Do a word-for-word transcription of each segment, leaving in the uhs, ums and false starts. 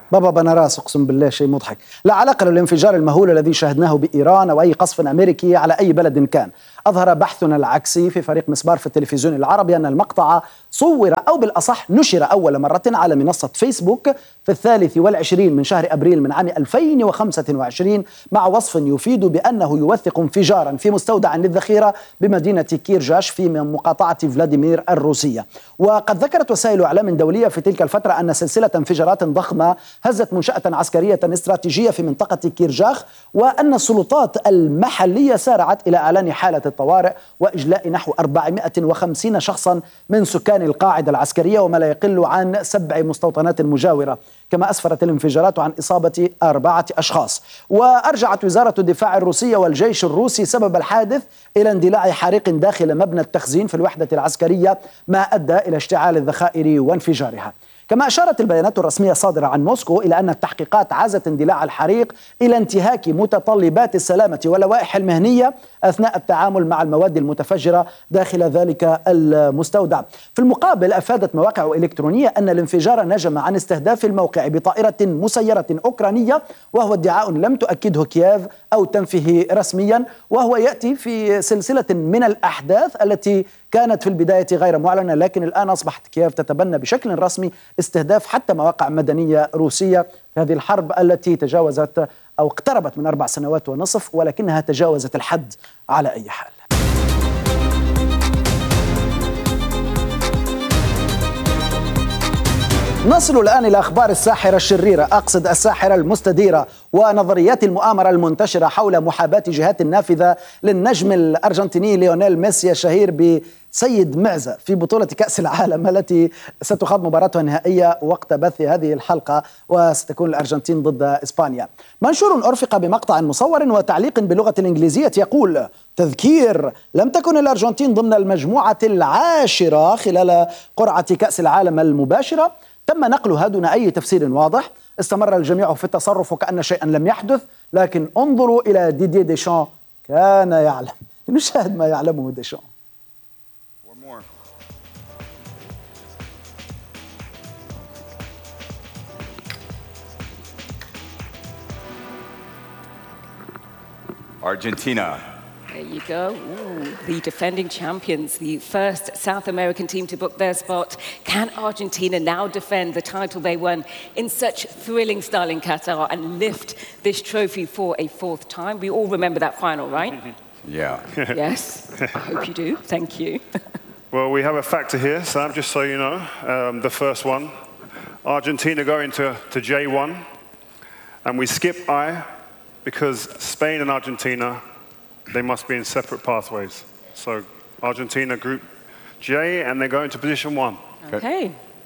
بابا بنراس، اقسم بالله شيء مضحك. لا علاقه للانفجار المهول الذي شاهدناه بايران او اي قصف امريكي على اي بلد كان. اظهر بحثنا العكسي في فريق مسبار في التلفزيون العربي ان المقطع صور او بالاصح نشر اول مره على منصه فيسبوك في الثالث والعشرين من شهر ابريل من عام ألفين وخمسة وعشرين مع وصف يفيد بانه يوثق انفجارا في مستودع للذخيره بمدينه كيرجاش في مقاطعه فلاديمير الروسيه. وقد ذكرت وسائل اعلام دوليه في تلك الفتره ان سلسله انفجارات ضخمه هزت منشاه عسكريه استراتيجيه في منطقه كيرجاخ، وان السلطات المحليه سارعت الى اعلان حاله الطوارئ واجلاء نحو أربعمائة وخمسين شخصا من سكان القاعده العسكريه وما لا يقل عن سبع مستوطنات مجاوره. كما أسفرت الانفجارات عن إصابة أربعة أشخاص. وأرجعت وزارة الدفاع الروسية والجيش الروسي سبب الحادث إلى اندلاع حريق داخل مبنى التخزين في الوحدة العسكرية ما أدى إلى اشتعال الذخائر وانفجارها. كما أشارت البيانات الرسمية الصادرة عن موسكو إلى أن التحقيقات عزت اندلاع الحريق إلى انتهاك متطلبات السلامة واللوائح المهنية أثناء التعامل مع المواد المتفجرة داخل ذلك المستودع. في المقابل أفادت مواقع إلكترونية أن الانفجار نجم عن استهداف الموقع بطائرة مسيرة أوكرانية، وهو ادعاء لم تؤكده كييف أو تنفيه رسميا، وهو يأتي في سلسلة من الأحداث التي كانت في البداية غير معلنة، لكن الآن أصبحت كييف تتبنى بشكل رسمي استهداف حتى مواقع مدنية روسية في هذه الحرب التي تجاوزت أو اقتربت من أربع سنوات ونصف، ولكنها تجاوزت الحد على أي حال. نصل الآن إلى أخبار الساحرة الشريرة، أقصد الساحرة المستديرة، ونظريات المؤامرة المنتشرة حول محاباة جهات النافذة للنجم الأرجنتيني ليونيل ميسي الشهير بسيد معزة في بطولة كأس العالم التي ستخاض مباراتها النهائية وقت بث هذه الحلقة، وستكون الأرجنتين ضد إسبانيا. منشور أرفق بمقطع مصور وتعليق باللغة الإنجليزية يقول: تذكير، لم تكن الأرجنتين ضمن المجموعة العاشرة خلال قرعة كأس العالم المباشرة. تم نقلها دون أي تفسير واضح. استمر الجميع في التصرف وكأن شيئا لم يحدث، لكن انظروا إلى ديدييه ديشان، كان يعلم. نشاهد ما يعلمه ديشان. Argentina. There you go. Ooh, the defending champions, the first South American team to book their spot. Can Argentina now defend the title they won in such thrilling style in Qatar and lift this trophy for a fourth time? We all remember that final, right? Yeah. Yes, I hope you do. Thank you. Well, we have a factor here, Sam, just so you know. Um, the first one, Argentina going to, to J one, and we skip I because Spain and Argentina, they must be in separate pathways. So Argentina Group J, and they're going to position one. Okay. okay.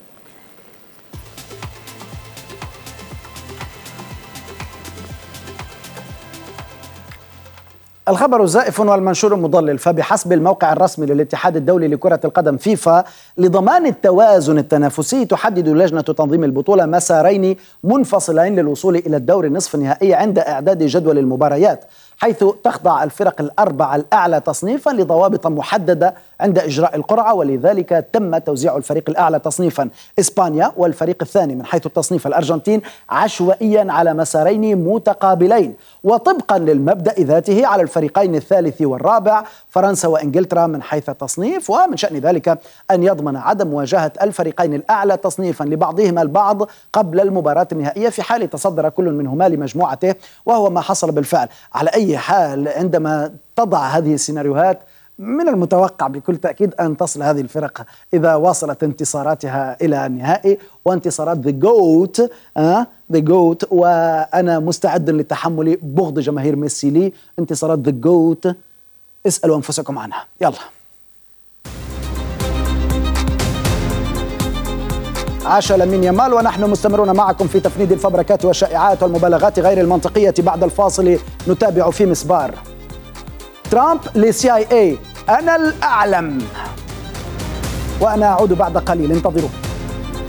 الخبر زائف والمنشور مضلل. فبحسب الموقع الرسمي للاتحاد الدولي لكرة القدم فيفا، لضمان التوازن التنافسي تحدد لجنة تنظيم البطولة مسارين منفصلين للوصول إلى الدور النصف النهائي عند إعداد جدول المباريات، حيث تخضع الفرق الأربعة الأعلى تصنيفا لضوابط محددة عند إجراء القرعة، ولذلك تم توزيع الفريق الأعلى تصنيفا إسبانيا والفريق الثاني من حيث التصنيف الأرجنتين عشوائيا على مسارين متقابلين، وطبقا للمبدأ ذاته على الفريقين الثالث والرابع فرنسا وإنجلترا من حيث التصنيف، ومن شأن ذلك أن يضمن عدم مواجهة الفريقين الأعلى تصنيفا لبعضهما البعض قبل المباراة النهائية في حال تصدر كل منهما لمجموعته، وهو ما حصل بالفعل. على أي حال، عندما تضع هذه السيناريوهات من المتوقع بكل تأكيد أن تصل هذه الفرق إذا واصلت انتصاراتها إلى النهائي، وانتصارات The GOAT أه؟ The GOAT وأنا مستعد لتحمل بغض جماهير ميسي لي. انتصارات The GOAT اسألوا أنفسكم عنها. يلا عاش لامين يامال، ونحن مستمرون معكم في تفنيد الفبركات والشائعات والمبالغات غير المنطقية. بعد الفاصل نتابع في مسبار. ترامب للسي آي إيه، أنا الأعلم، وأنا أعود بعد قليل، انتظروا.